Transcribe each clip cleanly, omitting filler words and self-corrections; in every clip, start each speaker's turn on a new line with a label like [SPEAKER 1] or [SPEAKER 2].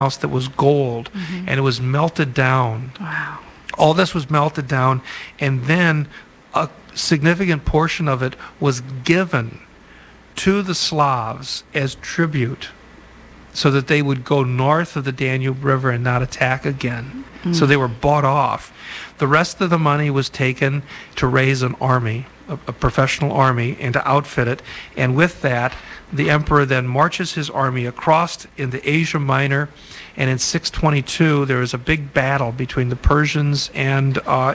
[SPEAKER 1] house that was gold, and it was melted down.
[SPEAKER 2] Wow.
[SPEAKER 1] All this was melted down, and then a significant portion of it was given to the Slavs as tribute so that they would go north of the Danube River and not attack again. So they were bought off. The rest of the money was taken to raise an army, a professional army, and to outfit it. And with that, the emperor then marches his army across into Asia Minor, and in 622 there is a big battle between the Persians and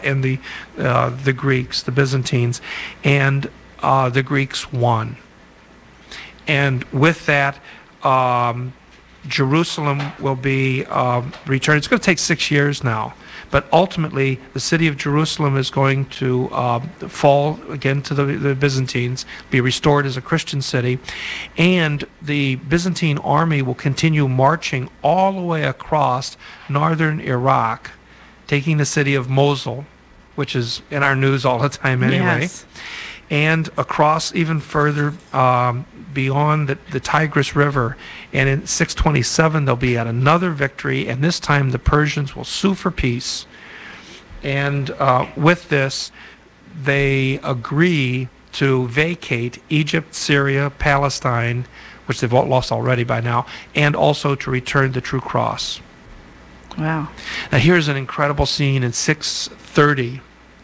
[SPEAKER 1] the Greeks, the Byzantines, and the Greeks won. And with that, Jerusalem will be returned. It's going to take 6 years now, but ultimately the city of Jerusalem is going to fall again to the Byzantines, be restored as a Christian city, and the Byzantine army will continue marching all the way across northern Iraq, taking the city of Mosul, which is in our news all the time anyway,
[SPEAKER 2] Yes.
[SPEAKER 1] and across even further beyond the Tigris River. And in 627 they'll be at another victory, and this time the Persians will sue for peace. And with this, they agree to vacate Egypt, Syria, Palestine, which they've lost already by now, and also to return the true cross.
[SPEAKER 2] Wow.
[SPEAKER 1] Now here's an incredible scene in 630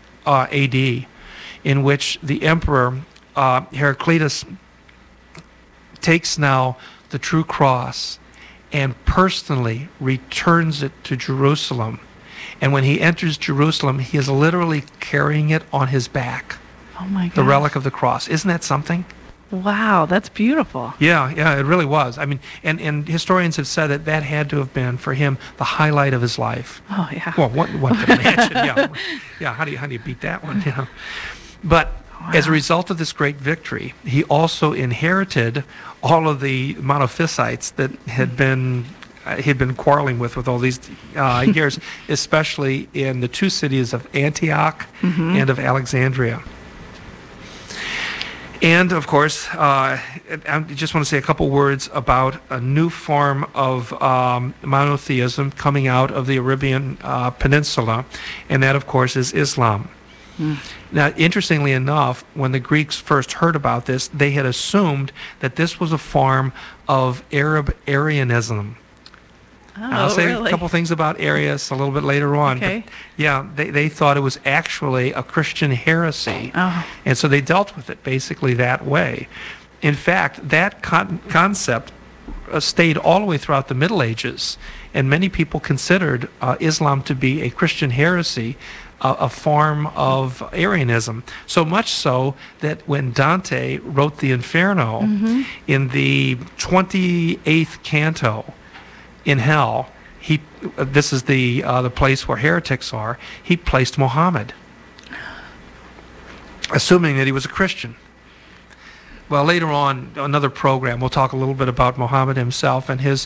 [SPEAKER 1] AD in which the emperor Heraclius takes now the true cross and personally returns it to Jerusalem. And when he enters Jerusalem, he is literally carrying it on his back,
[SPEAKER 2] Oh my God.
[SPEAKER 1] the relic of the cross. Isn't that something?
[SPEAKER 2] Wow, that's beautiful.
[SPEAKER 1] Yeah, it really was. I mean, and historians have said that that had to have been for him the highlight of his life.
[SPEAKER 2] Oh yeah.
[SPEAKER 1] Well, one could imagine. Yeah. How do you beat that one? Yeah. But as a result of this great victory, he also inherited all of the Monophysites that had been he'd been quarreling with all these years, especially in the two cities of Antioch and of Alexandria. And of course, I just want to say a couple words about a new form of monotheism coming out of the Arabian Peninsula, and that, of course, is Islam. Now, interestingly enough, when the Greeks first heard about this, they had assumed that this was a form of Arab Arianism.
[SPEAKER 2] Oh,
[SPEAKER 1] I'll say
[SPEAKER 2] really?
[SPEAKER 1] a couple things about Arius a little bit later on.
[SPEAKER 2] Okay.
[SPEAKER 1] But yeah, they thought it was actually a Christian heresy.
[SPEAKER 2] Oh.
[SPEAKER 1] And so they dealt with it basically that way. In fact, that concept stayed all the way throughout the Middle Ages, and many people considered Islam to be a Christian heresy, a form of Arianism. So much so that when Dante wrote the Inferno in the 28th canto in hell, this is the place where heretics are, he placed Muhammad, assuming that he was a Christian. Well, later on, another program, we'll talk a little bit about Muhammad himself and his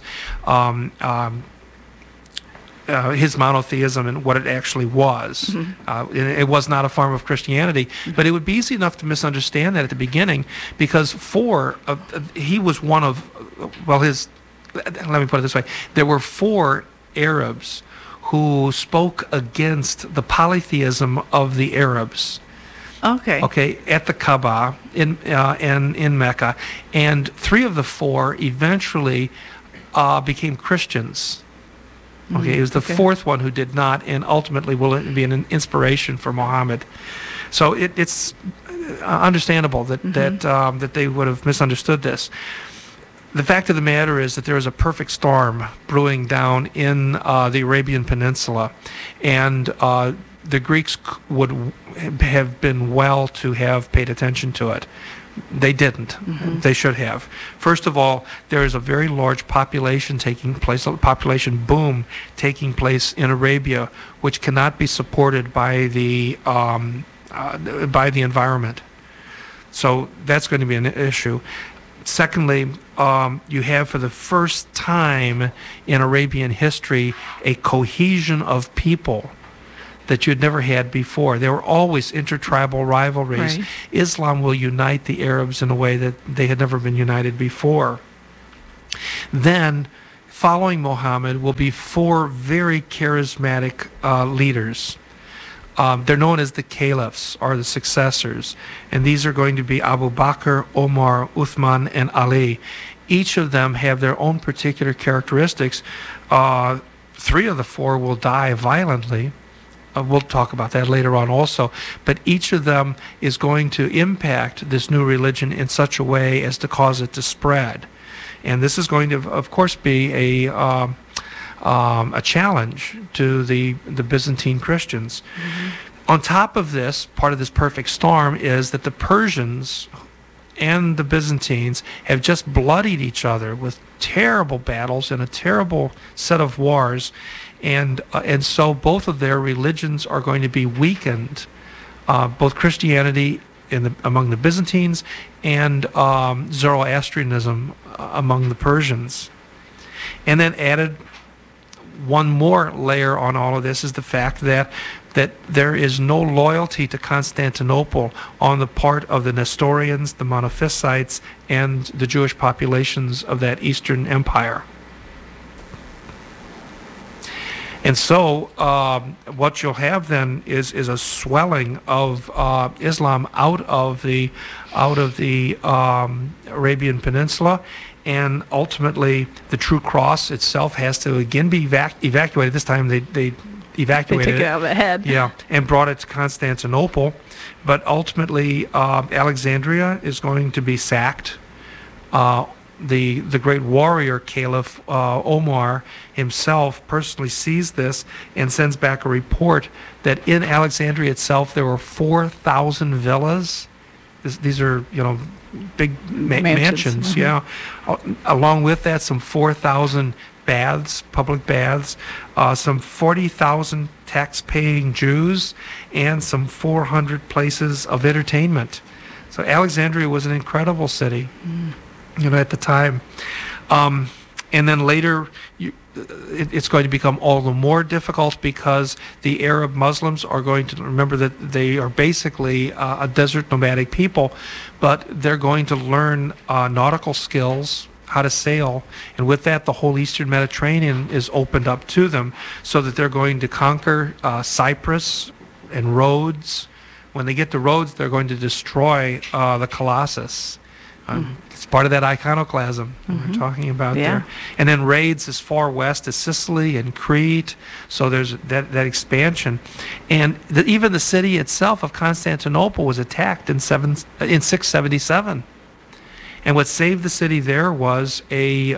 [SPEAKER 1] monotheism and what it actually was. It was not a form of Christianity, but it would be easy enough to misunderstand that at the beginning, because he was one of, let me put it this way, there were 4 Arabs who spoke against the polytheism of the Arabs. Okay, at the Kaaba in Mecca, and 3 of the 4 eventually became Christians. Okay, it was the 4th one who did not, and ultimately will be an inspiration for Muhammad. So it's understandable that they would have misunderstood this. The fact of the matter is that there is a perfect storm brewing down in the Arabian Peninsula, and the Greeks would have been well to have paid attention to it. They didn't. They should have. First of all, there is a very large population taking place, a population boom taking place in Arabia, which cannot be supported by the environment. So that's going to be an issue. Secondly, you have for the first time in Arabian history a cohesion of people that you'd never had before. There were always intertribal rivalries.
[SPEAKER 2] Right.
[SPEAKER 1] Islam will unite the Arabs in a way that they had never been united before. Then, following Muhammad will be four very charismatic leaders. They're known as the caliphs, or the successors, and these are going to be Abu Bakr, Omar, Uthman, and Ali. Each of them have their own particular characteristics. Three of the four will die violently. We'll talk about that later on also. But each of them is going to impact this new religion in such a way as to cause it to spread. And this is going to, of course, be a challenge to the Byzantine Christians. Mm-hmm. On top of this, part of this perfect storm is that the Persians and the Byzantines have just bloodied each other with terrible battles and a terrible set of wars, and so both of their religions are going to be weakened, both Christianity among the Byzantines and Zoroastrianism among the Persians. And then added one more layer on all of this is the fact that there is no loyalty to Constantinople on the part of the Nestorians, the Monophysites, and the Jewish populations of that Eastern Empire. And so what you'll have then is a swelling of Islam out of the Arabian Peninsula, and ultimately the True Cross itself has to again be evacuated. This time they evacuated
[SPEAKER 2] They took it out of the head.
[SPEAKER 1] Yeah, and brought it to Constantinople. But ultimately Alexandria is going to be sacked. The great warrior Caliph Omar himself personally sees this and sends back a report that in Alexandria itself there were 4,000 villas. These are, big mansions.
[SPEAKER 2] Mm-hmm.
[SPEAKER 1] Yeah. Along with that, some 4,000 baths, public baths, some 40,000 tax-paying Jews, and some 400 places of entertainment. So Alexandria was an incredible city. At the time. And then later, it's going to become all the more difficult because the Arab Muslims are going to remember that they are basically a desert nomadic people, but they're going to learn nautical skills, how to sail, and with that the whole Eastern Mediterranean is opened up to them, so that they're going to conquer Cyprus and Rhodes. When they get to Rhodes, they're going to destroy the Colossus. It's part of that iconoclasm we're talking about there. And then raids as far west as Sicily and Crete, so there's that expansion. And even the city itself of Constantinople was attacked in 677. And what saved the city there was a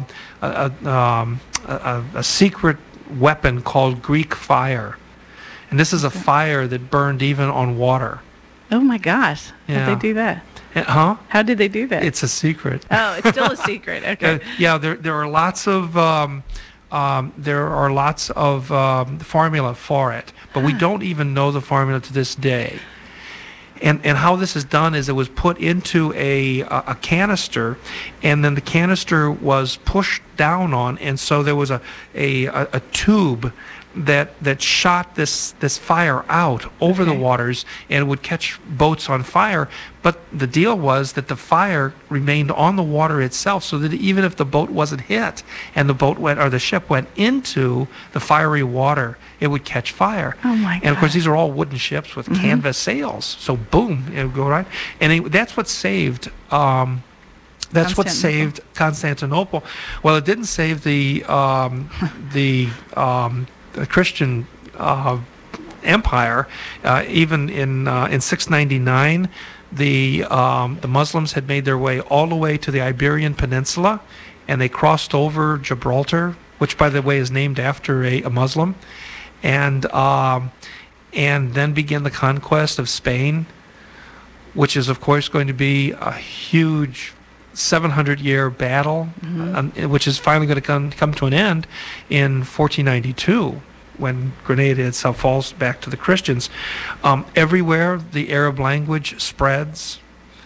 [SPEAKER 1] secret weapon called Greek fire. And this is a fire that burned even on water.
[SPEAKER 2] Oh my gosh.
[SPEAKER 1] Yeah.
[SPEAKER 2] How'd they do that?
[SPEAKER 1] Huh?
[SPEAKER 2] How did they do that?
[SPEAKER 1] It's a secret.
[SPEAKER 2] Oh, it's still a secret. Okay.
[SPEAKER 1] There are lots of formula for it, but we don't even know the formula to this day. And how this is done is it was put into a canister, and then the canister was pushed down on, and so there was a tube that shot this fire out over the waters, and would catch boats on fire. But the deal was that the fire remained on the water itself, so that even if the boat wasn't hit and the ship went into the fiery water, it would catch fire.
[SPEAKER 2] Oh my God.
[SPEAKER 1] And of course, these are all wooden ships with canvas sails, so boom, it would go right. And that's what saved. That's what saved Constantinople. Well, it didn't save the Christian empire. Even in 699, the Muslims had made their way all the way to the Iberian Peninsula, and they crossed over Gibraltar, which, by the way, is named after a Muslim, and then began the conquest of Spain, which is, of course, going to be a huge 700-year battle, which is finally going to come to an end in 1492, when Granada itself falls back to the Christians. Everywhere the Arab language spreads,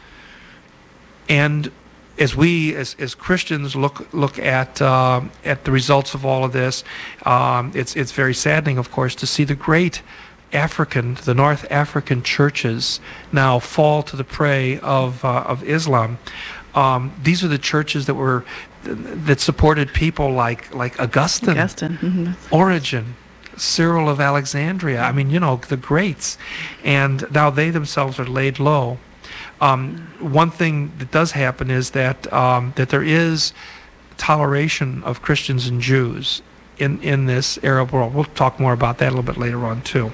[SPEAKER 1] and as we as Christians look at the results of all of this, it's very saddening, of course, to see the great the North African churches now fall to the prey of Islam. These are the churches that supported people like Augustine, Origen, Cyril of Alexandria. I mean, the greats. And now they themselves are laid low. One thing that does happen is that there is toleration of Christians and Jews in this Arab world. We'll talk more about that a little bit later on too.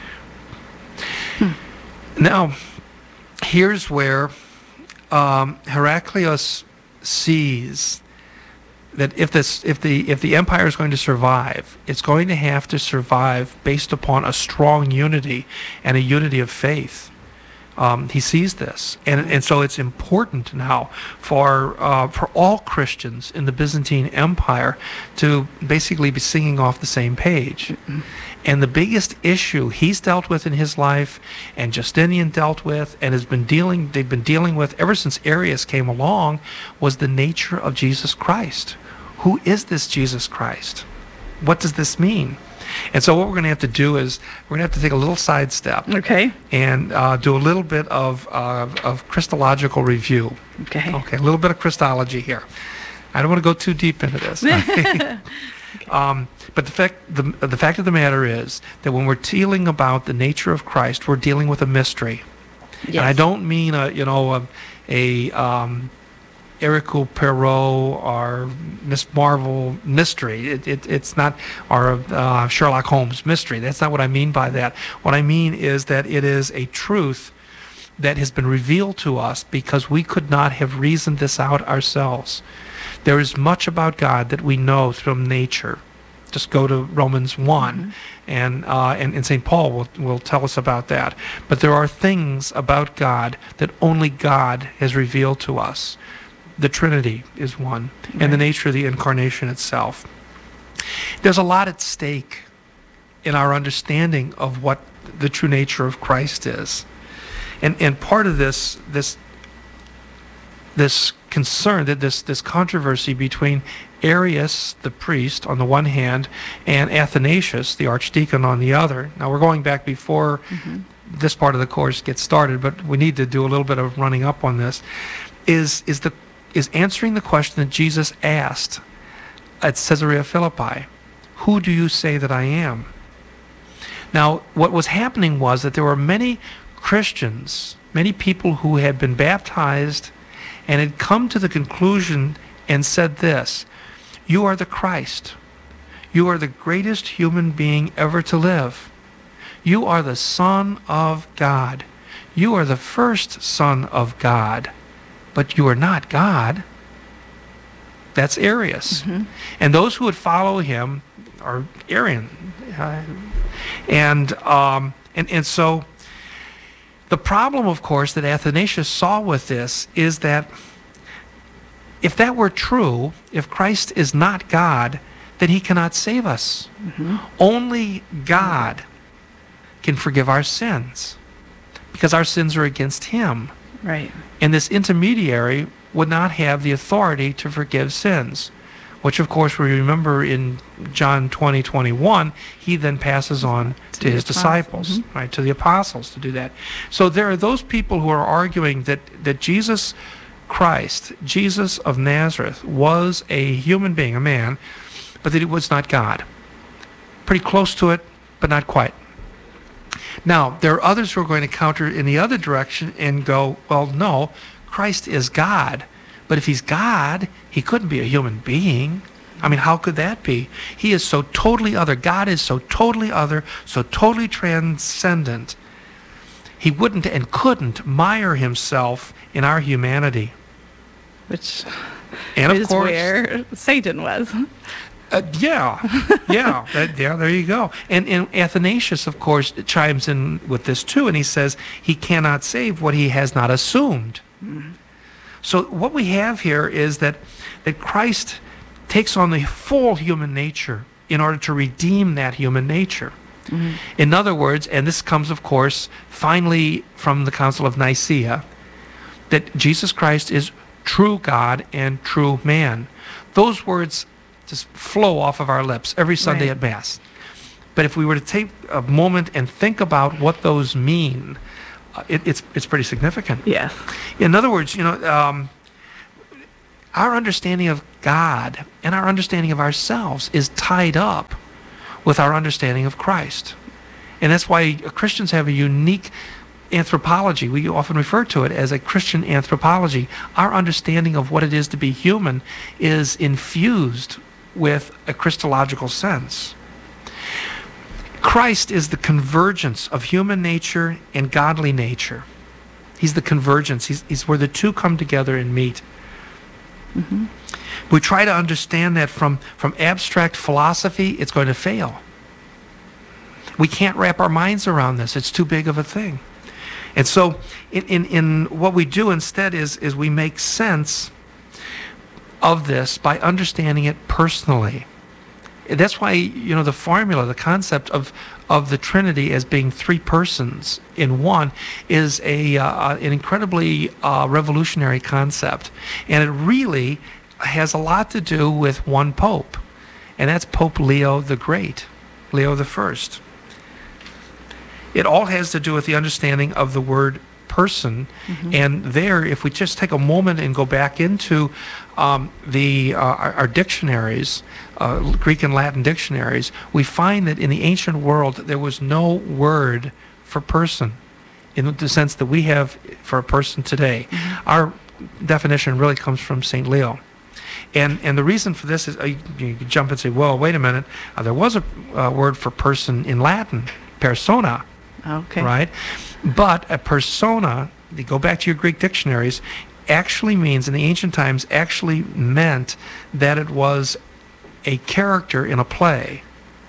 [SPEAKER 1] Now, here's where Heraclius sees that if the empire is going to survive, it's going to have to survive based upon a strong unity and a unity of faith. He sees this, and so it's important now for all Christians in the Byzantine Empire to basically be singing off the same page. And the biggest issue he's dealt with in his life, and Justinian dealt with, and they've been dealing with ever since Arius came along, was the nature of Jesus Christ. Who is this Jesus Christ? What does this mean? And so what we're going to have to do is we're going to have to take a little sidestep,
[SPEAKER 2] Okay.
[SPEAKER 1] and do a little bit of Christological review.
[SPEAKER 2] Okay.
[SPEAKER 1] Okay, a little bit of Christology here. I don't want to go too deep into this. But the fact of the matter is that when we're dealing about the nature of Christ, we're dealing with a mystery.
[SPEAKER 2] Yes.
[SPEAKER 1] And I don't mean Hercule Poirot or Miss Marvel mystery. It's not our Sherlock Holmes mystery. That's not what I mean by that. What I mean is that it is a truth that has been revealed to us because we could not have reasoned this out ourselves. There is much about God that we know from nature. Just go to Romans 1, and St. Paul will tell us about that. But there are things about God that only God has revealed to us. The Trinity is one, and the nature of the Incarnation itself. There's a lot at stake in our understanding of what the true nature of Christ is. And part of this concern, this controversy between Arius, the priest, on the one hand, and Athanasius, the archdeacon, on the other. Now, we're going back before this part of the course gets started, but we need to do a little bit of running up on this, is answering the question that Jesus asked at Caesarea Philippi, who do you say that I am? Now, what was happening was that there were many Christians, many people who had been baptized and had come to the conclusion and said this, you are the Christ. You are the greatest human being ever to live. You are the Son of God. You are the first Son of God. But you are not God. That's Arius. And those who would follow him are Arian. And so the problem, of course, that Athanasius saw with this is that if that were true, if Christ is not God, then he cannot save us. Only God can forgive our sins because our sins are against him.
[SPEAKER 2] Right.
[SPEAKER 1] And this intermediary would not have the authority to forgive sins, which, of course, we remember in John 20:21, he then passes on to his disciples, right, to the apostles to do that. So there are those people who are arguing that Jesus Christ, Jesus of Nazareth, was a human being, a man, but that he was not God. Pretty close to it, but not quite. Now, there are others who are going to counter in the other direction and go, well, no, Christ is God. But if he's God, he couldn't be a human being. I mean, how could that be? He is so totally other. God is so totally other, so totally transcendent. He wouldn't and couldn't mire himself in our humanity.
[SPEAKER 2] Which
[SPEAKER 1] And of
[SPEAKER 2] is
[SPEAKER 1] course,
[SPEAKER 2] where Satan was.
[SPEAKER 1] Yeah, there you go. And Athanasius, of course, chimes in with this too, and he says he cannot save what he has not assumed. So what we have here is that Christ takes on the full human nature in order to redeem that human nature. In other words, and this comes, of course, finally from the Council of Nicaea, that Jesus Christ is true God and true man. Those words just flow off of our lips every Sunday at Mass. But if we were to take a moment and think about what those mean, it's pretty significant.
[SPEAKER 2] Yes.
[SPEAKER 1] In other words, our understanding of God and our understanding of ourselves is tied up with our understanding of Christ. And that's why Christians have a unique anthropology. We often refer to it as a Christian anthropology. Our understanding of what it is to be human is infused with a Christological sense. Christ is the convergence of human nature and godly nature. He's the convergence. He's where the two come together and meet. Mm-hmm. We try to understand that from abstract philosophy, it's going to fail. We can't wrap our minds around this. It's too big of a thing. And so in what we do instead is we make sense of this by understanding it personally. That's why, the formula, the concept of the Trinity as being three persons in one is an incredibly revolutionary concept. And it really has a lot to do with one pope. And that's Pope Leo the Great, Leo the First. It all has to do with the understanding of the word person. Mm-hmm. And there, if we just take a moment and go back into our dictionaries, Greek and Latin dictionaries, we find that in the ancient world there was no word for person in the sense that we have for a person today. Mm-hmm. Our definition really comes from St. Leo. And the reason for this is, you could jump and say, well, wait a minute, there was a word for person in Latin, persona.
[SPEAKER 2] Okay.
[SPEAKER 1] Right? But a persona, you go back to your Greek dictionaries, actually means, in the ancient times, actually meant that it was a character in a play.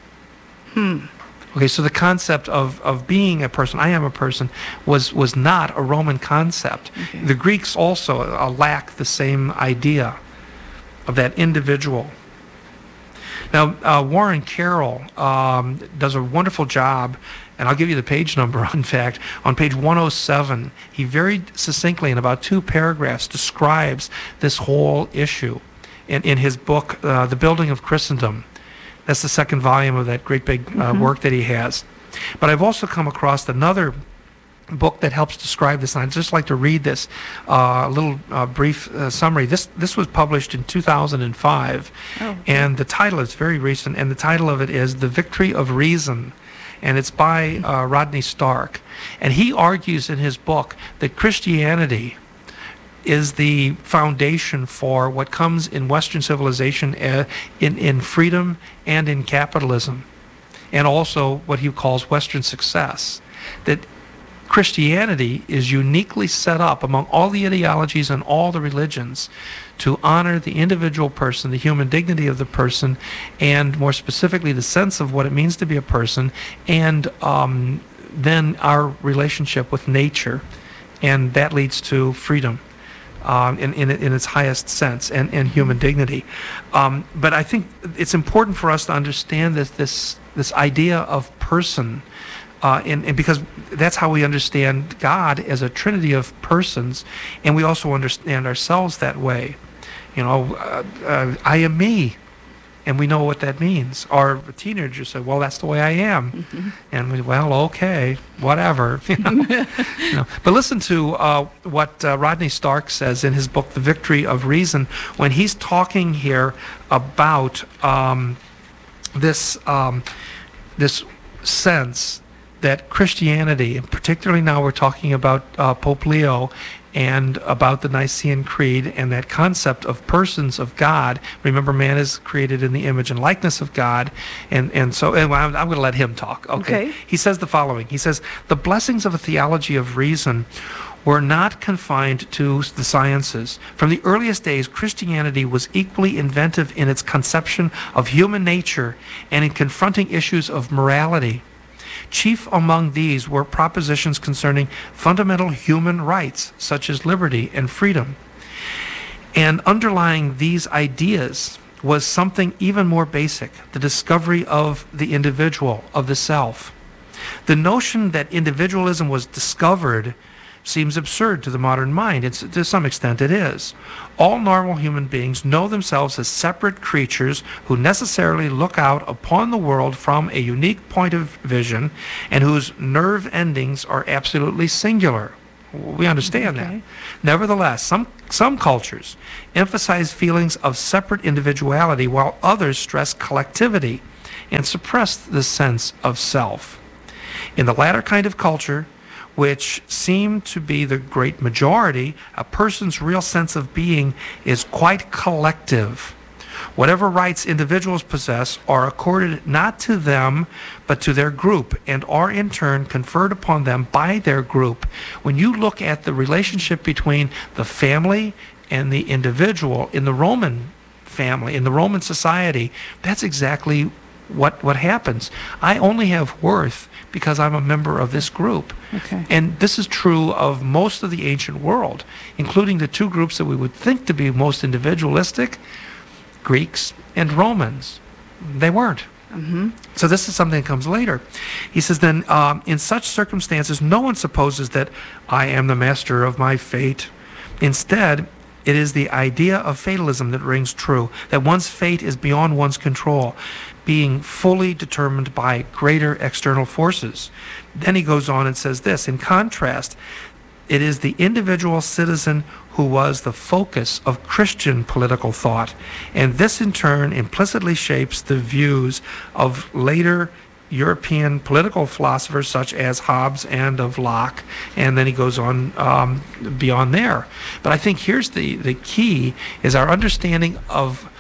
[SPEAKER 1] Okay, so the concept of being a person, I am a person, was not a Roman concept. Okay. The Greeks also lack the same idea of that individual. Now, Warren Carroll does a wonderful job, and I'll give you the page number, in fact. On page 107, he very succinctly, in about 2 paragraphs, describes this whole issue in his book, The Building of Christendom. That's the 2nd volume of that great big work that he has. But I've also come across another book that helps describe this, and I'd just like to read this little brief summary. This was published in 2005, and the title is very recent, and the title of it is The Victory of Reason, and it's by Rodney Stark. And he argues in his book that Christianity is the foundation for what comes in Western civilization in freedom and in capitalism, and also what he calls Western success. That Christianity is uniquely set up among all the ideologies and all the religions to honor the individual person, the human dignity of the person, and more specifically the sense of what it means to be a person, and then our relationship with nature, and that leads to freedom in its highest sense, and human dignity. But I think it's important for us to understand this idea of person. And because that's how we understand God as a trinity of persons, and we also understand ourselves that way. I am me, and we know what that means. Or a teenager said, well, that's the way I am. Mm-hmm. And we, well, okay, whatever. But listen to what Rodney Stark says in his book, The Victory of Reason, when he's talking here about this sense that Christianity, and particularly now we're talking about Pope Leo and about the Nicene Creed and that concept of persons of God. Remember, man is created in the image and likeness of God. And so I'm going to let him talk. Okay. He says the following. He says, the blessings of a theology of reason were not confined to the sciences. From the earliest days, Christianity was equally inventive in its conception of human nature and in confronting issues of morality. Chief among these were propositions concerning fundamental human rights, such as liberty and freedom. And underlying these ideas was something even more basic, the discovery of the individual, of the self. The notion that individualism was discovered seems absurd to the modern mind. To some extent it is. All normal human beings know themselves as separate creatures who necessarily look out upon the world from a unique point of vision and whose nerve endings are absolutely singular. We understand that.
[SPEAKER 2] Okay.
[SPEAKER 1] Nevertheless, some cultures emphasize feelings of separate individuality while others stress collectivity and suppress the sense of self. In the latter kind of culture, which seem to be the great majority, a person's real sense of being is quite collective. Whatever rights individuals possess are accorded not to them, but to their group, and are in turn conferred upon them by their group. When you look at the relationship between the family and the individual in the Roman family, in the Roman society, that's exactly what happens. I only have worth because I'm a member of this group.
[SPEAKER 2] Okay.
[SPEAKER 1] And this is true of most of the ancient world, including the two groups that we would think to be most individualistic, Greeks and Romans. They weren't. So this is something that comes later. He says, then, in such circumstances, no one supposes that I am the master of my fate. Instead, it is the idea of fatalism that rings true, that one's fate is beyond one's control, being fully determined by greater external forces. Then he goes on and says this, in contrast, it is the individual citizen who was the focus of Christian political thought, and this in turn implicitly shapes the views of later European political philosophers such as Hobbes and of Locke, and then he goes on beyond there. But I think here's the key is our understanding of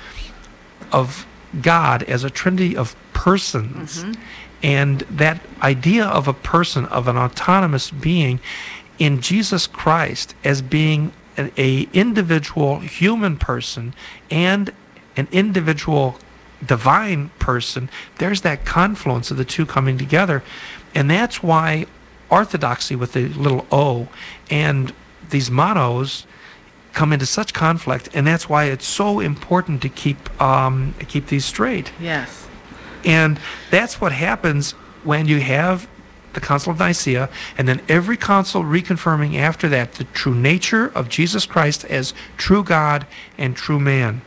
[SPEAKER 1] God as a trinity of persons, and that idea of a person, of an autonomous being in Jesus Christ as being an individual human person and an individual divine person. There's that confluence of the two coming together, and that's why orthodoxy with the little o and these monos come into such conflict, and that's why it's so important to keep these straight.
[SPEAKER 2] Yes.
[SPEAKER 1] And that's what happens when you have the Council of Nicaea, and then every council reconfirming after that the true nature of Jesus Christ as true God and true man.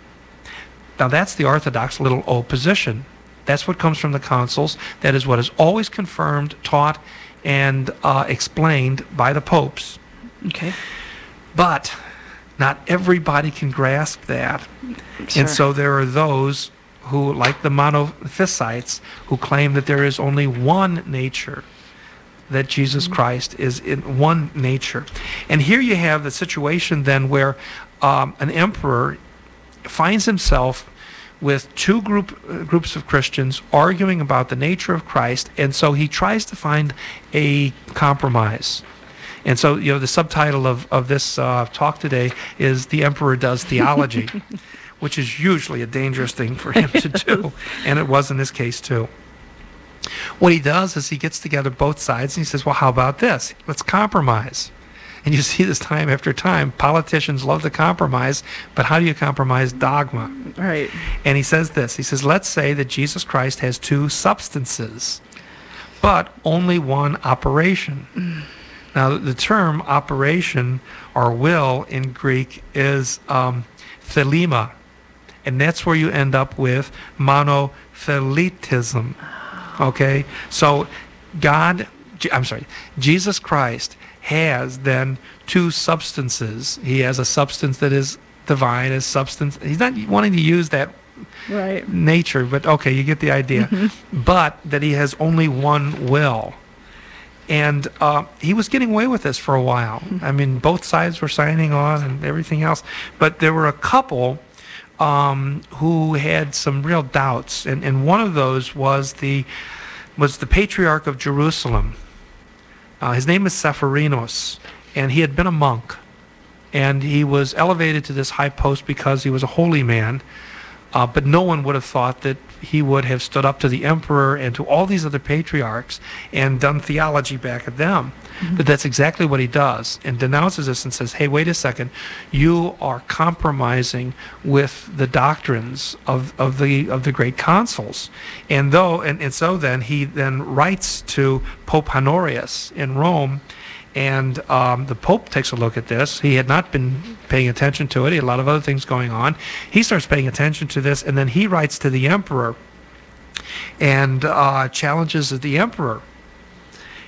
[SPEAKER 1] Now that's the orthodox little o position. That's what comes from the councils. That is what is always confirmed, taught, and explained by the popes.
[SPEAKER 2] Okay.
[SPEAKER 1] But not everybody can grasp that.
[SPEAKER 2] Sure.
[SPEAKER 1] And so there are those who, like the monophysites, who claim that there is only one nature, that Jesus Christ is in one nature. And here you have the situation then where an emperor finds himself with two groups of Christians arguing about the nature of Christ, and so he tries to find a compromise. And so, the subtitle of this talk today is The Emperor Does Theology, which is usually a dangerous thing for him to do, and it was in this case too. What he does is he gets together both sides and he says, well, how about this? Let's compromise. And you see this time after time. Politicians love to compromise, but how do you compromise dogma?
[SPEAKER 2] Right.
[SPEAKER 1] And he says this. He says, let's say that Jesus Christ has two substances, but only one operation. Now, the term operation or will in Greek is thelema, and that's where you end up with monothelitism. Okay? So Jesus Christ has then two substances. He has a substance that is divine, a substance. He's not wanting to use that
[SPEAKER 2] Right.
[SPEAKER 1] nature, but okay, you get the idea. But that he has only one will. And he was getting away with this for a while. I mean, both sides were signing on and everything else. But there were a couple who had some real doubts. And one of those was the Patriarch of Jerusalem. His name is Sephorinos, and he had been a monk. And he was elevated to this high post because he was a holy man. But no one would have thought that he would have stood up to the emperor and to all these other patriarchs and done theology back at them. But that's exactly what he does, and denounces this and says, hey, wait a second, you are compromising with the doctrines of the great councils. And so then he then writes to Pope Honorius in Rome. And the Pope takes a look at this. He had not been paying attention to it. He had a lot of other things going on. He starts paying attention to this, and then he writes to the emperor and challenges the emperor.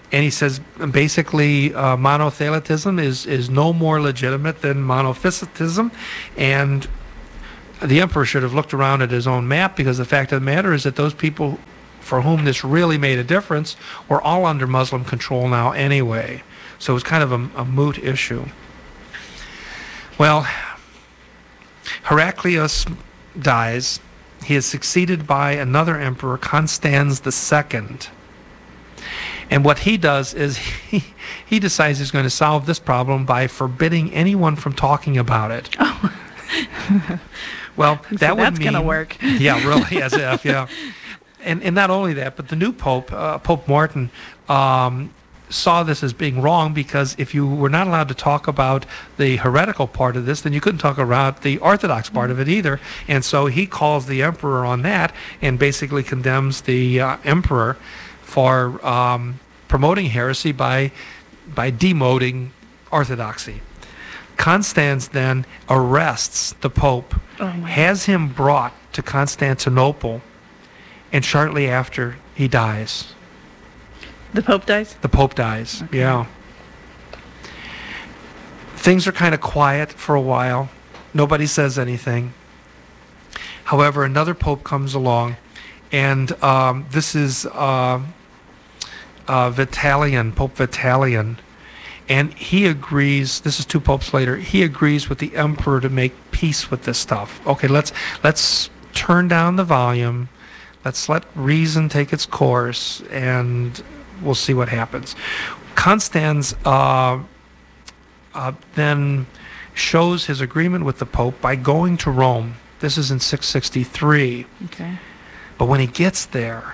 [SPEAKER 1] And he says basically monothelitism is no more legitimate than monophysitism, and the emperor should have looked around at his own map, because the fact of the matter is that those people for whom this really made a difference were all under Muslim control now anyway. So it was kind of a moot issue. Well, Heraclius dies. He is succeeded by another emperor, Constans II. And what he does is he decides he's going to solve this problem by forbidding anyone from talking about it.
[SPEAKER 2] Oh.
[SPEAKER 1] Well,
[SPEAKER 2] So
[SPEAKER 1] that would
[SPEAKER 2] that's
[SPEAKER 1] mean...
[SPEAKER 2] going to work.
[SPEAKER 1] Yeah, really, as if, yeah. And not only that, but the new pope, Pope Martin, saw this as being wrong, because if you were not allowed to talk about the heretical part of this, then you couldn't talk about the orthodox part of it either. And so he calls the emperor on that and basically condemns the emperor for promoting heresy by demoting orthodoxy. Constans then arrests the pope, has him brought to Constantinople, and shortly after he dies.
[SPEAKER 2] The Pope dies?
[SPEAKER 1] The Pope dies,
[SPEAKER 2] Okay.
[SPEAKER 1] yeah. Things are kind of quiet for a while. Nobody says anything. However, another Pope comes along, and this is Vitalian, Pope Vitalian. And he agrees, this is 2 popes later, he agrees with the emperor to make peace with this stuff. Okay, let's turn down the volume. Let's let reason take its course, and we'll see what happens. Constans then shows his agreement with the Pope by going to Rome. This is in 663.
[SPEAKER 2] Okay.
[SPEAKER 1] But when he gets there,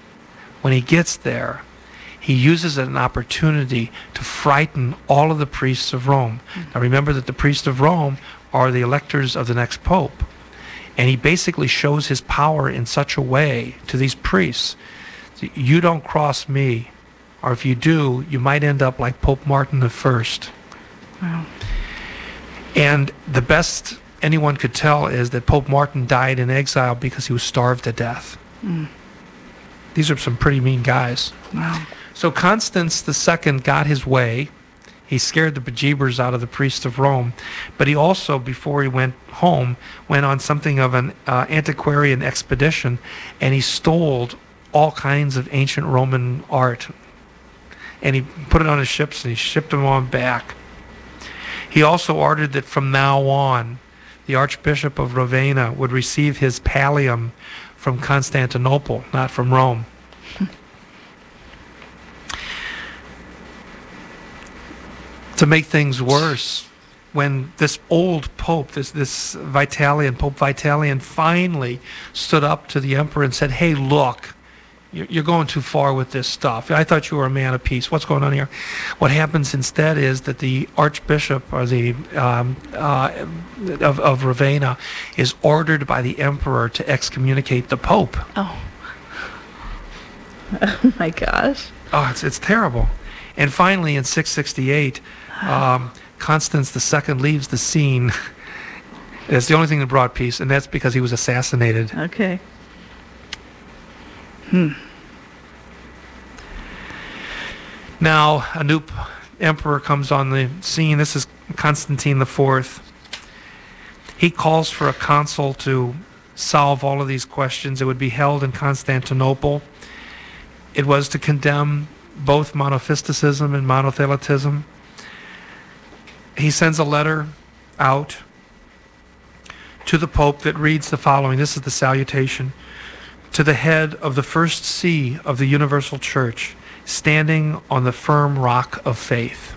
[SPEAKER 1] he uses it as an opportunity to frighten all of the priests of Rome. Now remember that the priests of Rome are the electors of the next Pope. And he basically shows his power in such a way to these priests. You don't cross me, or if you do, you might end up like Pope Martin I.
[SPEAKER 2] Wow.
[SPEAKER 1] And the best anyone could tell is that Pope Martin died in exile because he was starved to death. These are some pretty mean guys.
[SPEAKER 2] Wow.
[SPEAKER 1] So Constans II got his way. He scared the bejeebers out of the priests of Rome. But he also, before he went home, went on something of an antiquarian expedition, and he stole all kinds of ancient Roman art. And he put it on his ships, and he shipped them on back. He also ordered that from now on, the Archbishop of Ravenna would receive his pallium from Constantinople, not from Rome. To make things worse, when this old pope, this Vitalian, Pope Vitalian, finally stood up to the emperor and said, "Hey, look, you're going too far with this stuff. I thought you were a man of peace. What's going on here?" What happens instead is that the Archbishop or the of Ravenna is ordered by the emperor to excommunicate the Pope.
[SPEAKER 2] Oh. Oh my gosh.
[SPEAKER 1] Oh, it's terrible. And finally, in 668, Constans II leaves the scene. It's the only thing that brought peace, and that's because he was assassinated.
[SPEAKER 2] Okay.
[SPEAKER 1] Now, a new emperor comes on the scene. This is Constantine IV. He calls for a council to solve all of these questions. It would be held in Constantinople. It was to condemn both monophysitism and monothelitism. He sends a letter out to the Pope that reads the following. This is the salutation. To the head of the first see of the universal church, standing on the firm rock of faith.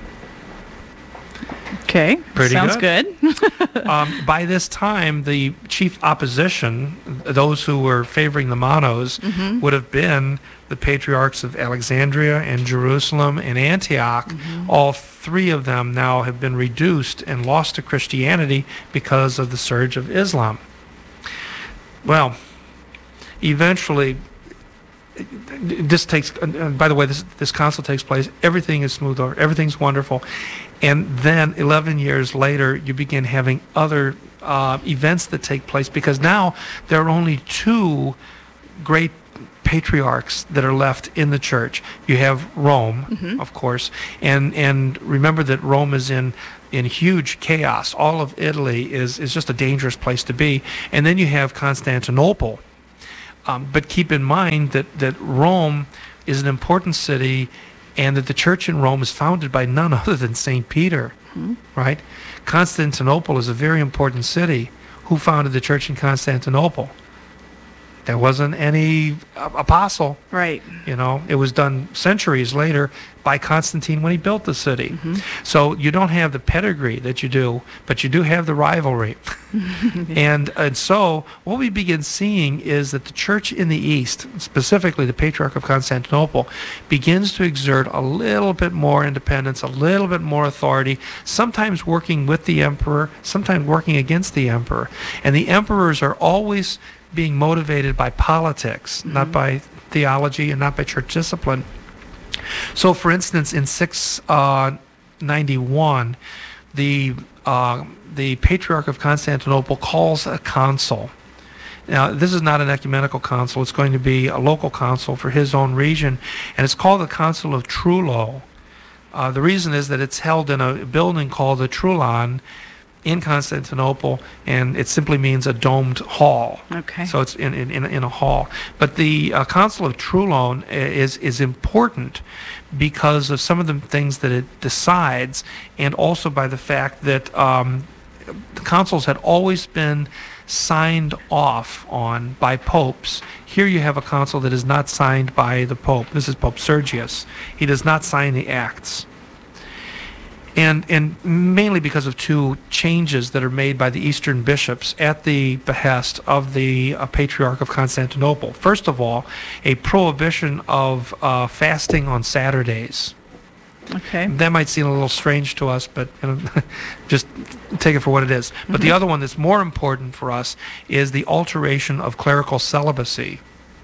[SPEAKER 2] Okay.
[SPEAKER 1] Pretty
[SPEAKER 2] Sounds good.
[SPEAKER 1] By this time, the chief opposition, those who were favoring the monos, would have been the patriarchs of Alexandria and Jerusalem and Antioch. All 3 of them now have been reduced and lost to Christianity because of the surge of Islam. Well, eventually, this takes, by the way, this council takes place, everything is smooth over, everything's wonderful. And then 11 years later, you begin having other events that take place, because now there are only 2 great patriarchs that are left in the church. You have Rome, of course, and remember that Rome is in huge chaos. All of Italy is just a dangerous place to be. And then you have Constantinople. But keep in mind that Rome is an important city, and that the church in Rome is founded by none other than St. Peter, right? Constantinople is a very important city. Who founded the church in Constantinople? There wasn't any apostle.
[SPEAKER 2] Right.
[SPEAKER 1] It was done centuries later by Constantine when he built the city. So you don't have the pedigree that you do, but you do have the rivalry. and so what we begin seeing is that the church in the East, specifically the Patriarch of Constantinople, begins to exert a little bit more independence, a little bit more authority, sometimes working with the emperor, sometimes working against the emperor. And the emperors are always being motivated by politics, not by theology and not by church discipline. So, for instance, in 691, the Patriarch of Constantinople calls a council. Now, this is not an ecumenical council. It's going to be a local council for his own region, and it's called the Council of Trullo. The reason is that it's held in a building called the Trullan in Constantinople, and it simply means a domed hall.
[SPEAKER 2] Okay.
[SPEAKER 1] So it's in a hall. But the Council of Trullo is important because of some of the things that it decides, and also by the fact that the councils had always been signed off on by popes. Here you have a council that is not signed by the Pope. This is Pope Sergius. He does not sign the acts. And mainly because of two changes that are made by the Eastern bishops at the behest of the Patriarch of Constantinople. First of all, a prohibition of fasting on Saturdays.
[SPEAKER 2] Okay.
[SPEAKER 1] That might seem a little strange to us, but just take it for what it is. But the other one that's more important for us is the alteration of clerical celibacy.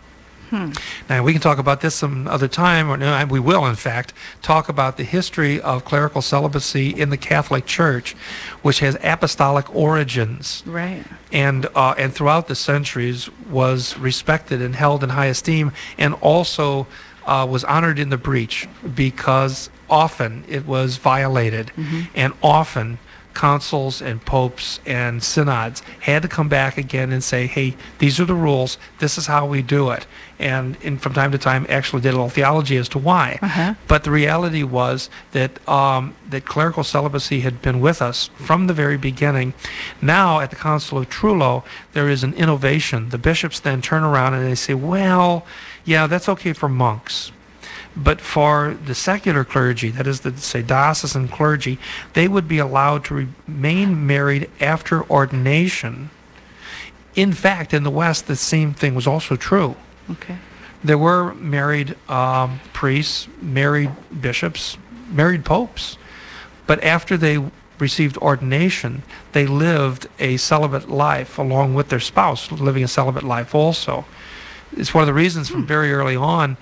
[SPEAKER 1] Now, we can talk about this some other time, or no, we will, in fact, talk about the history of clerical celibacy in the Catholic Church, which has apostolic origins.
[SPEAKER 2] Right.
[SPEAKER 1] And throughout the centuries was respected and held in high esteem, and also was honored in the breach, because often it was violated, and often councils and popes and synods had to come back again and say, hey, these are the rules, this is how we do it. And from time to time actually did a little theology as to why. But the reality was that that clerical celibacy had been with us from the very beginning. Now at the Council of Trullo, there is an innovation. The bishops then turn around and they say, well, yeah, that's okay for monks. But for the secular clergy, that is to say diocesan clergy, they would be allowed to remain married after ordination. In fact, in the West, the same thing was also true.
[SPEAKER 2] Okay.
[SPEAKER 1] There were married priests, married bishops, married popes. But after they received ordination, they lived a celibate life along with their spouse, living a celibate life also. It's one of the reasons from very early on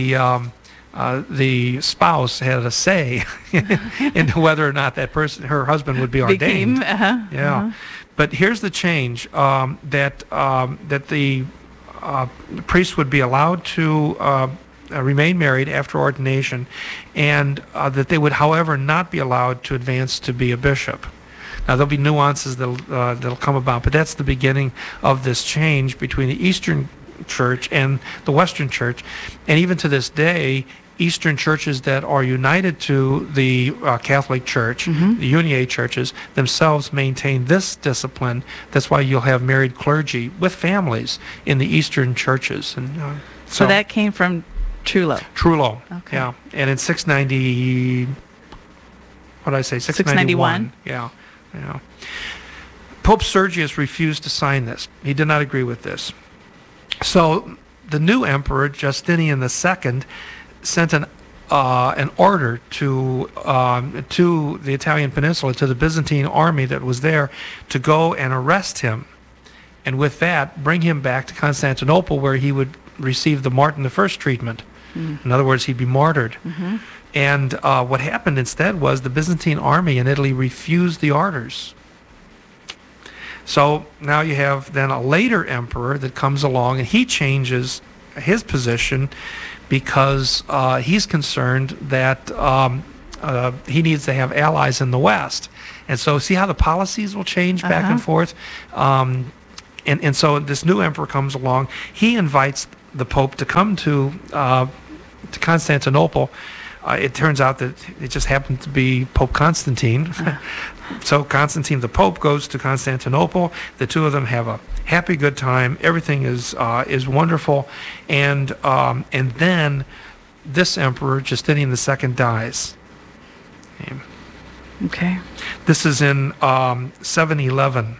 [SPEAKER 1] the spouse had a say into whether or not that person, her husband, would be ordained. But here's the change: that the priest would be allowed to remain married after ordination, and that they would, however, not be allowed to advance to be a bishop. Now, there'll be nuances that'll come about, but that's the beginning of this change between the Eastern Church and the Western Church. And even to this day, Eastern churches that are united to the Catholic Church, the Uniate churches, themselves maintain this discipline. That's why you'll have married clergy with families in the Eastern churches. And
[SPEAKER 2] so that came from Trullo.
[SPEAKER 1] Trullo,
[SPEAKER 2] Okay.
[SPEAKER 1] yeah. And in 690, what did I say? 691. Yeah. Pope Sergius refused to sign this. He did not agree with this. So the new emperor, Justinian II, sent an order to the Italian peninsula, to the Byzantine army that was there, to go and arrest him, and with that bring him back to Constantinople, where he would receive the Martin I treatment. In other words, he'd be martyred. And what happened instead was the Byzantine army in Italy refused the orders. So now you have then a later emperor that comes along, and he changes his position because he's concerned that he needs to have allies in the West. And so see how the policies will change back and forth? And so this new emperor comes along. He invites the Pope to come to Constantinople. It turns out that it just happened to be Pope Constantine. So Constantine the Pope goes to Constantinople. The two of them have a happy, good time. Everything is wonderful. And then this emperor, Justinian II, dies.
[SPEAKER 2] Okay.
[SPEAKER 1] This is in 711.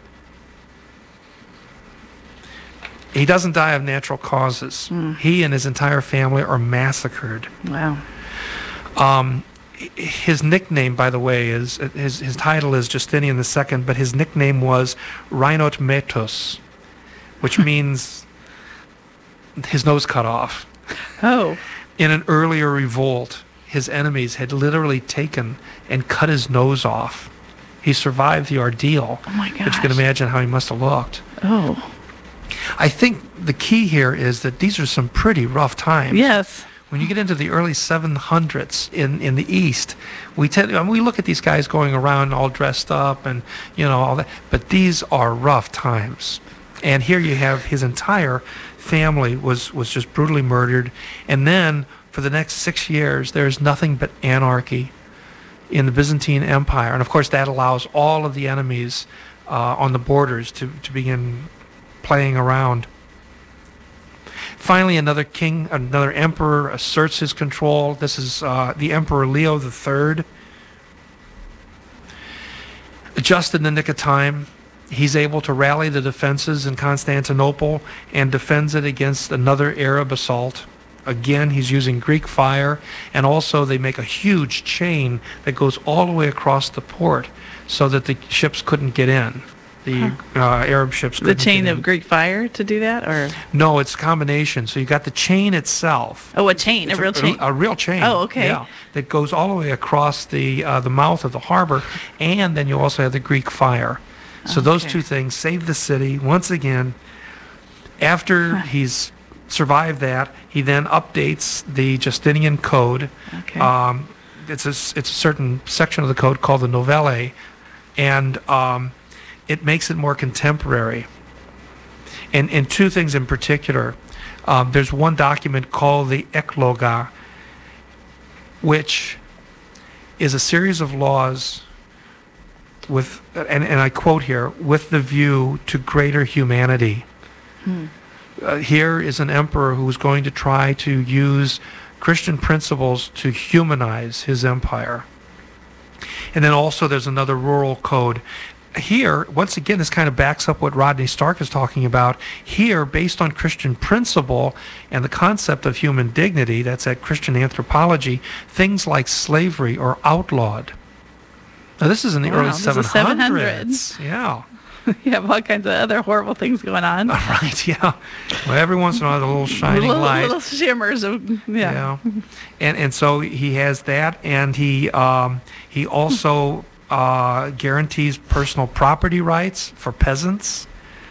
[SPEAKER 1] He doesn't die of natural causes. He and his entire family are massacred.
[SPEAKER 2] Wow.
[SPEAKER 1] His nickname, by the way, is his title is Justinian II, but his nickname was Rhinometus, which means his nose cut off.
[SPEAKER 2] Oh.
[SPEAKER 1] In an earlier revolt, his enemies had literally taken and cut his nose off. He survived the ordeal.
[SPEAKER 2] Oh my gosh.
[SPEAKER 1] But you can imagine how he must have looked.
[SPEAKER 2] Oh.
[SPEAKER 1] I think the key here is that these are some pretty rough times.
[SPEAKER 2] Yes.
[SPEAKER 1] When you get into the early 700s in the East, we look at these guys going around all dressed up and all that, but these are rough times. And here you have his entire family was just brutally murdered, and then for the next 6 years there's nothing but anarchy in the Byzantine Empire, and of course that allows all of the enemies on the borders to begin playing around. Finally, another emperor asserts his control. This is the Emperor Leo III. Just in the nick of time, he's able to rally the defenses in Constantinople and defends it against another Arab assault. Again, he's using Greek fire, and also they make a huge chain that goes all the way across the port so that the ships couldn't get in. The Arab ships couldn't
[SPEAKER 2] The chain
[SPEAKER 1] get
[SPEAKER 2] of
[SPEAKER 1] in.
[SPEAKER 2] Greek fire to do that, or?
[SPEAKER 1] No, it's a combination. So you got the chain itself.
[SPEAKER 2] Oh, a chain, a real chain.
[SPEAKER 1] A real chain.
[SPEAKER 2] Oh, okay.
[SPEAKER 1] Yeah, that goes all the way across the mouth of the harbor, and then you also have the Greek fire. So those
[SPEAKER 2] Okay.
[SPEAKER 1] two things save the city once again. After he's survived that, he then updates the Justinian Code.
[SPEAKER 2] Okay.
[SPEAKER 1] It's a certain section of the code called the Novellae, and it makes it more contemporary. And two things in particular. There's one document called the Ecloga, which is a series of laws with, and I quote here, with the view to greater humanity. Here is an emperor who's going to try to use Christian principles to humanize his empire. And then also there's another rural code. Here, once again, this kind of backs up what Rodney Stark is talking about. Here, based on Christian principle and the concept of human dignity, that's at Christian anthropology, things like slavery are outlawed. Now, this is in the early
[SPEAKER 2] Wow, this is
[SPEAKER 1] 700s. Yeah.
[SPEAKER 2] You have all kinds of other horrible things going on.
[SPEAKER 1] Right, yeah. Well, every once in a while, a little shining light.
[SPEAKER 2] Little shimmers of, yeah.
[SPEAKER 1] And so he has that, and he also guarantees personal property rights for peasants.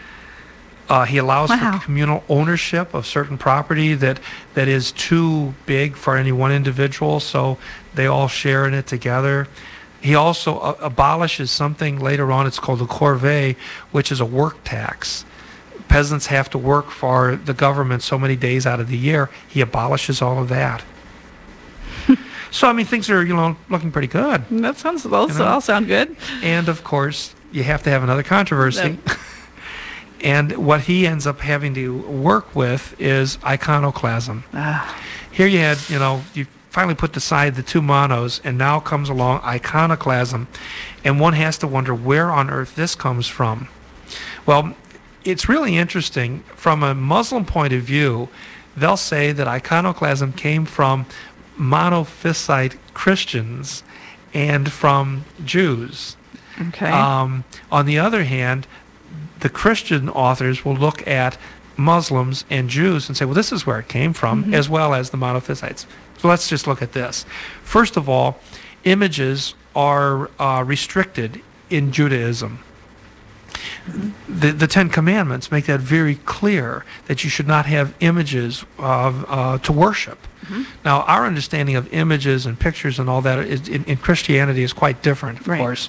[SPEAKER 1] He allows for communal ownership of certain property that is too big for any one individual, so they all share in it together. He also abolishes something later on, it's called the corvée, which is a work tax. Peasants have to work for the government so many days out of the year. He abolishes all of that. So, I mean, things are, looking pretty good.
[SPEAKER 2] That sounds, those all sound good.
[SPEAKER 1] And, of course, you have to have another controversy. And what he ends up having to work with is iconoclasm. Here you had, you finally put aside the two monos, and now comes along iconoclasm. And one has to wonder where on earth this comes from. Well, it's really interesting. From a Muslim point of view, they'll say that iconoclasm came from Monophysite Christians and from Jews.
[SPEAKER 2] Okay.
[SPEAKER 1] On the other hand, the Christian authors will look at Muslims and Jews and say, well, this is where it came from, as well as the Monophysites. So let's just look at this. First of all, images are restricted in Judaism. The Ten Commandments make that very clear, that you should not have images to worship. Now, our understanding of images and pictures and all that in Christianity is quite different, of course.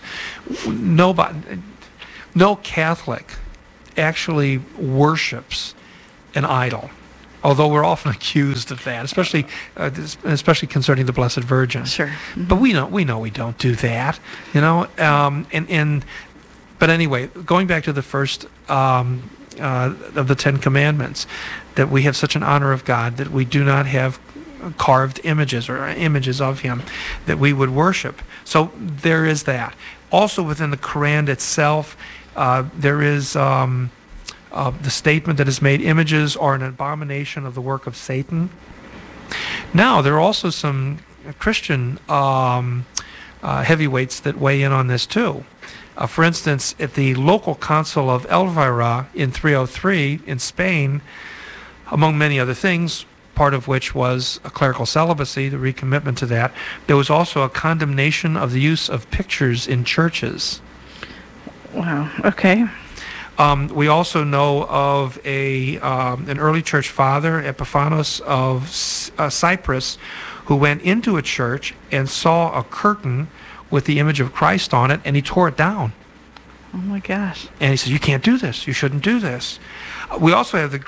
[SPEAKER 1] No Catholic actually worships an idol, although we're often accused of that, especially concerning the Blessed Virgin.
[SPEAKER 2] Sure.
[SPEAKER 1] But we know we don't do that, you know. But anyway, going back to the first of the Ten Commandments, that we have such an honor of God that we do not have carved images or images of Him that we would worship. So there is that. Also within the Quran itself, there is the statement that is made, images are an abomination of the work of Satan. Now, there are also some Christian heavyweights that weigh in on this too. For instance, at the local council of Elvira in 303 in Spain, among many other things, part of which was a clerical celibacy, the recommitment to that, there was also a condemnation of the use of pictures in churches.
[SPEAKER 2] Wow, okay.
[SPEAKER 1] We also know of an early church father, Epiphanos of Cyprus, who went into a church and saw a curtain with the image of Christ on it, and he tore it down.
[SPEAKER 2] Oh my gosh!
[SPEAKER 1] And he said, "You can't do this. You shouldn't do this." We also have the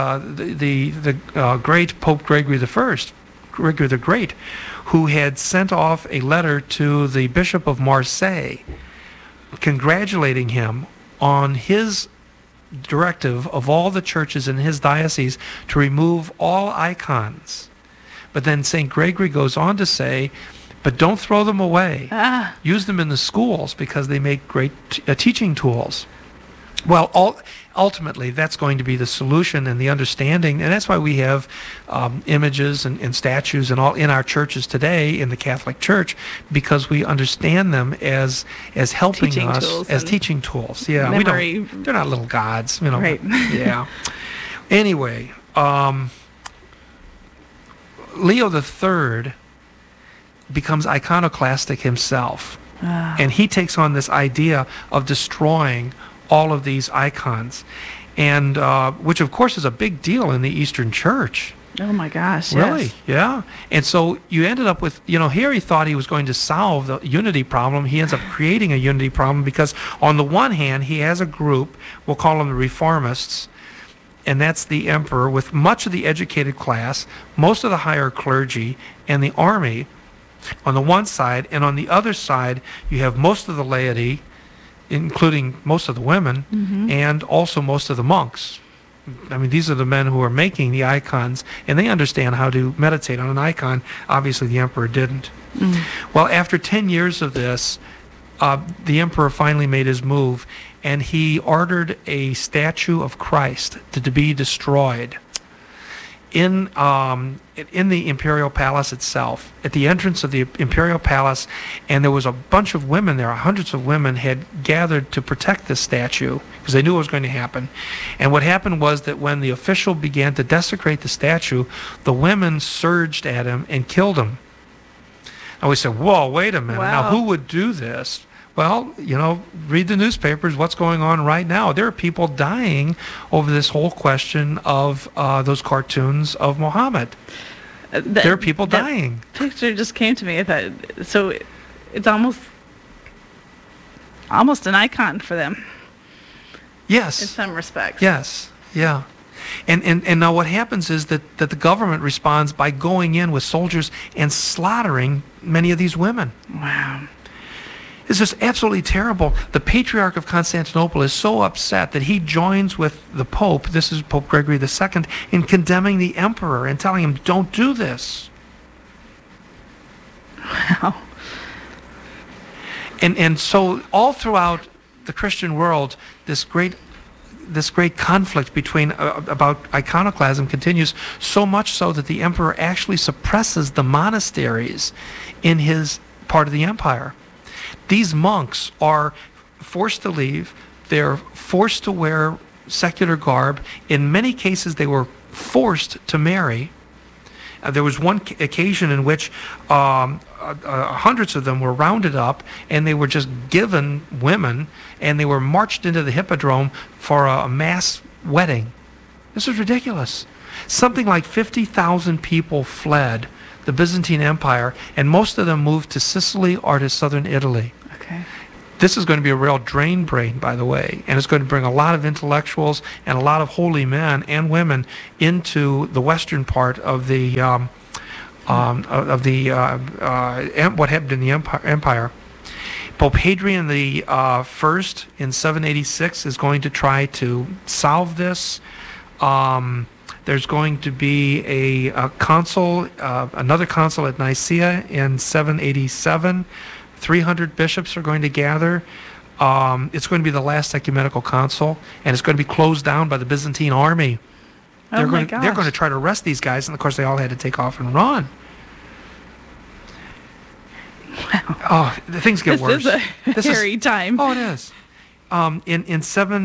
[SPEAKER 1] great Pope Gregory the Great, who had sent off a letter to the Bishop of Marseille, congratulating him on his directive of all the churches in his diocese to remove all icons. But then St. Gregory goes on to say, but don't throw them away. Use them in the schools because they make great teaching tools. Well, ultimately, that's going to be the solution and the understanding, and that's why we have images and statues and all in our churches today in the Catholic Church, because we understand them as helping
[SPEAKER 2] teaching
[SPEAKER 1] us
[SPEAKER 2] tools
[SPEAKER 1] as teaching tools. Yeah,
[SPEAKER 2] memory.
[SPEAKER 1] They're not little gods, you know.
[SPEAKER 2] Right.
[SPEAKER 1] Yeah. Anyway, Leo III becomes iconoclastic himself, and he takes on this idea of destroying all of these icons, and which of course is a big deal in the Eastern Church.
[SPEAKER 2] Oh my gosh!
[SPEAKER 1] Really?
[SPEAKER 2] Yes.
[SPEAKER 1] Yeah. And so you ended up with, here he thought he was going to solve the unity problem. He ends up creating a unity problem because on the one hand he has a group, we'll call them the Reformists, and that's the emperor with much of the educated class, most of the higher clergy, and the army on the one side, and on the other side you have most of the laity, including most of the women, and also most of the monks. I mean, these are the men who are making the icons, and they understand how to meditate on an icon. Obviously, the emperor didn't. Well, after 10 years of this, the emperor finally made his move, and he ordered a statue of Christ to be destroyed in the imperial palace itself, at the entrance of the imperial palace. And there was a bunch of women there, hundreds of women had gathered to protect this statue because they knew it was going to happen. And what happened was that when the official began to desecrate the statue, the women surged at him and killed him. And we said, whoa, wait a minute.
[SPEAKER 2] Wow.
[SPEAKER 1] Now, who would do this? Well, read the newspapers, what's going on right now. There are people dying over this whole question of those cartoons of Muhammad. There are people dying.
[SPEAKER 2] Picture just came to me. I thought, so it's almost an icon for them.
[SPEAKER 1] Yes.
[SPEAKER 2] In some respects.
[SPEAKER 1] Yes. Yeah. And now what happens is that the government responds by going in with soldiers and slaughtering many of these women.
[SPEAKER 2] Wow.
[SPEAKER 1] It's just absolutely terrible. The Patriarch of Constantinople is so upset that he joins with the Pope, this is Pope Gregory II, in condemning the emperor and telling him, don't do this.
[SPEAKER 2] Wow.
[SPEAKER 1] And so all throughout the Christian world, this great conflict between about iconoclasm continues, so much so that the emperor actually suppresses the monasteries in his part of the empire. These monks are forced to leave. They're forced to wear secular garb. In many cases, they were forced to marry. There was one occasion in which hundreds of them were rounded up, and they were just given women, and they were marched into the Hippodrome for a mass wedding. This is ridiculous. Something like 50,000 people fled the Byzantine Empire, and most of them moved to Sicily or to southern Italy.
[SPEAKER 2] Okay.
[SPEAKER 1] This is going to be a real drain brain, by the way, and it's going to bring a lot of intellectuals and a lot of holy men and women into the western part of the what happened in the empire. Pope Hadrian the First in 786 is going to try to solve this. There's going to be a consul, another consul at Nicaea in 787. 300 bishops are going to gather. It's going to be the last ecumenical council, and it's going to be closed down by the Byzantine army. They're going to try to arrest these guys, and of course they all had to take off and run.
[SPEAKER 2] Wow.
[SPEAKER 1] Oh, things get worse.
[SPEAKER 2] This is a hairy time.
[SPEAKER 1] Oh, it is. In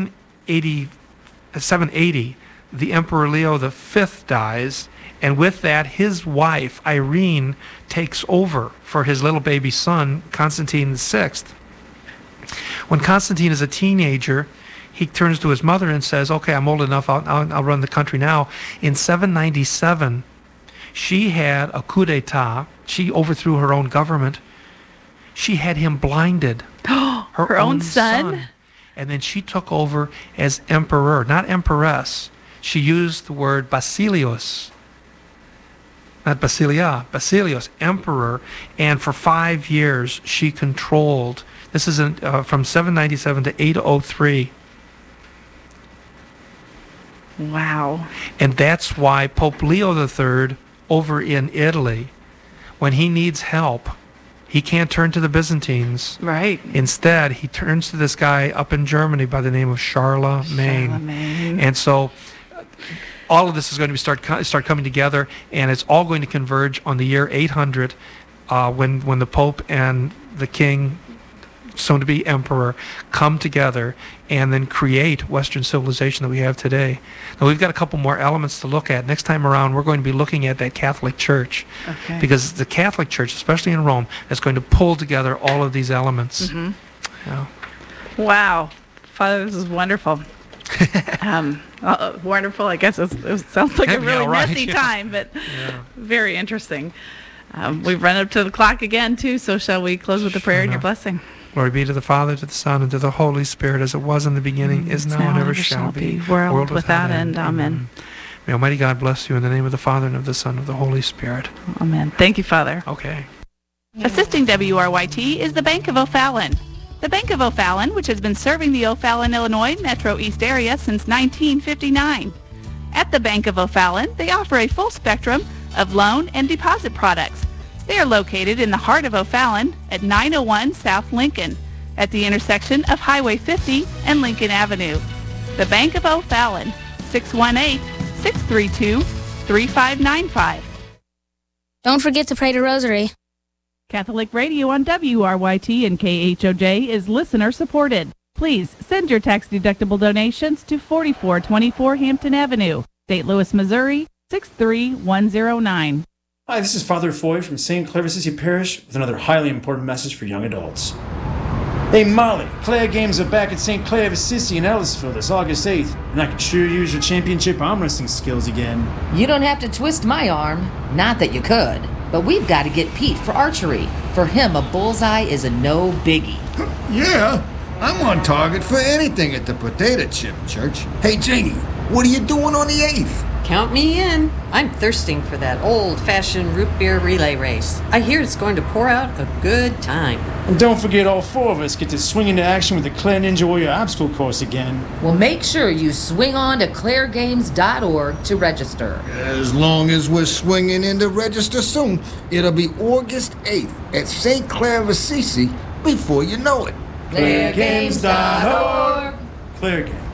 [SPEAKER 1] 780, the Emperor Leo V dies, and with that, his wife, Irene, takes over for his little baby son, Constantine VI. When Constantine is a teenager, he turns to his mother and says, okay, I'm old enough, I'll run the country now. In 797, she had a coup d'etat. She overthrew her own government. She had him blinded.
[SPEAKER 2] Her own son?
[SPEAKER 1] And then she took over as emperor, not empress. She used the word Basilios. Not Basilia, Basilios, emperor. And for 5 years, she controlled. This is from 797 to 803.
[SPEAKER 2] Wow.
[SPEAKER 1] And that's why Pope Leo III over in Italy, when he needs help, he can't turn to the Byzantines.
[SPEAKER 2] Right.
[SPEAKER 1] Instead, he turns to this guy up in Germany by the name of Charlemagne. And so all of this is going to start coming together, and it's all going to converge on the year 800 when the Pope and the King, soon to be Emperor, come together and then create Western civilization that we have today. Now, we've got a couple more elements to look at. Next time around, we're going to be looking at that Catholic Church.
[SPEAKER 2] Okay.
[SPEAKER 1] Because the Catholic Church, especially in Rome, is going to pull together all of these elements.
[SPEAKER 2] Mm-hmm.
[SPEAKER 1] Yeah.
[SPEAKER 2] Wow. Father, this is wonderful. Wonderful, I guess it sounds like a really messy time, but very interesting. We've run up to the clock again, too, so shall we close with the prayer and your blessing?
[SPEAKER 1] Glory be to the Father, to the Son, and to the Holy Spirit, as it was in the beginning, is now, and ever shall be.
[SPEAKER 2] World without end. Amen.
[SPEAKER 1] May Almighty God bless you in the name of the Father, and of the Son, and of the Holy Spirit.
[SPEAKER 2] Amen. Thank you, Father.
[SPEAKER 1] Okay.
[SPEAKER 3] Assisting WRYT is the Bank of O'Fallon. The Bank of O'Fallon, which has been serving the O'Fallon, Illinois Metro East area since 1959. At the Bank of O'Fallon, they offer a full spectrum of loan and deposit products. They are located in the heart of O'Fallon at 901 South Lincoln, at the intersection of Highway 50 and Lincoln Avenue. The Bank of O'Fallon, 618-632-3595.
[SPEAKER 4] Don't forget to pray the rosary.
[SPEAKER 3] Catholic Radio on WRYT and KHOJ is listener supported. Please send your tax-deductible donations to 4424 Hampton Avenue, St. Louis, Missouri, 63109.
[SPEAKER 5] Hi, this is Father Foy from St. Clair Assisi Parish with another highly important message for young adults. Hey Molly, Claire Games are back at St. Clair Assisi in Ellisville this August 8th, and I could sure use your championship arm wrestling skills again.
[SPEAKER 6] You don't have to twist my arm. Not that you could. But we've got to get Pete for archery. For him, a bullseye is a no biggie.
[SPEAKER 7] Yeah, I'm on target for anything at the Potato Chip Church. Hey Janie, what are you doing on the 8th?
[SPEAKER 8] Count me in. I'm thirsting for that old-fashioned root beer relay race. I hear it's going to pour out a good time.
[SPEAKER 5] And don't forget all four of us get to swing into action with the Claire Ninja Warrior obstacle course again.
[SPEAKER 6] Well, make sure you swing on to clairegames.org to register.
[SPEAKER 7] As long as we're swinging in to register soon, it'll be August 8th at St. Clair Assisi before you know it.
[SPEAKER 6] clairegames.org.
[SPEAKER 5] Claire Games.